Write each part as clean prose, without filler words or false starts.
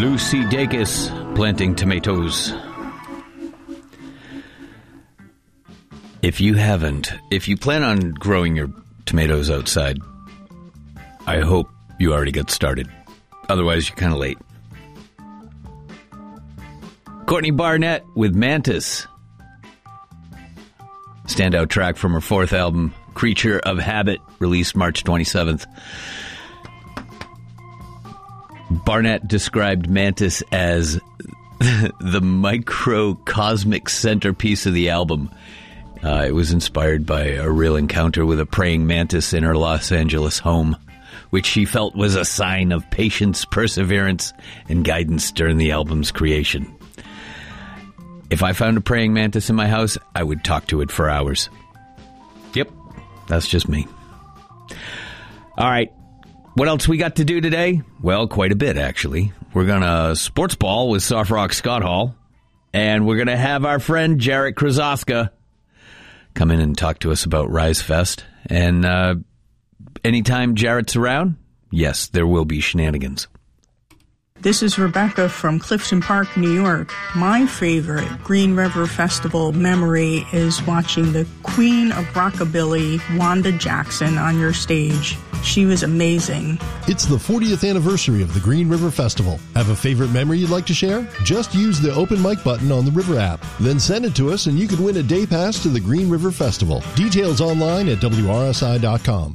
Thucydacus planting tomatoes. If you plan on growing your tomatoes outside, I hope you already got started. Otherwise, you're kind of late. Courtney Barnett with Mantis. Standout track from her fourth album, Creature of Habit, released March 27th. Barnett described Mantis as the microcosmic centerpiece of the album. It was inspired by a real encounter with a praying mantis in her Los Angeles home, which she felt was a sign of patience, perseverance, and guidance during the album's creation. If I found a praying mantis in my house, I would talk to it for hours. Yep, that's just me. All right, what else we got to do today? Well, quite a bit, actually. We're going to sports ball with Soft Rock Scott Hall, and we're going to have our friend Jarrett Krasoska come in and talk to us about Rise Fest. And anytime Jarrett's around, yes, there will be shenanigans. This is Rebecca from Clifton Park, New York. My favorite Green River Festival memory is watching the Queen of Rockabilly, Wanda Jackson, on your stage. She was amazing. It's the 40th anniversary of the Green River Festival. Have a favorite memory you'd like to share? Just use the open mic button on the River app. Then send it to us and you could win a day pass to the Green River Festival. Details online at WRSI.com.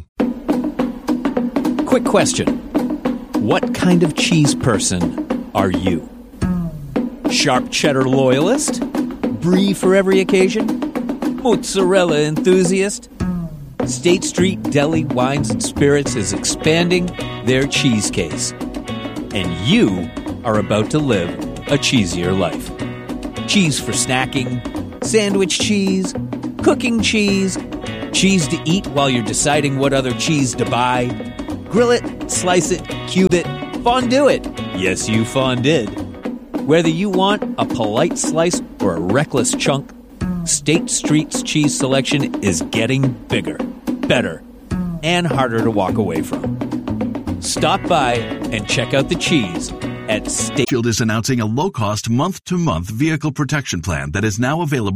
Quick question. What kind of cheese person are you? Sharp cheddar loyalist? Brie for every occasion? Mozzarella enthusiast? State Street Deli Wines and Spirits is expanding their cheese case. And you are about to live a cheesier life. Cheese for snacking, sandwich cheese, cooking cheese, cheese to eat while you're deciding what other cheese to buy. Grill it, slice it, cube it, fondue it. Yes, you fondid. Whether you want a polite slice or a reckless chunk, State Street's cheese selection is getting bigger, better, and harder to walk away from. Stop by and check out the cheese at State. Shield is announcing a low-cost month-to-month vehicle protection plan that is now available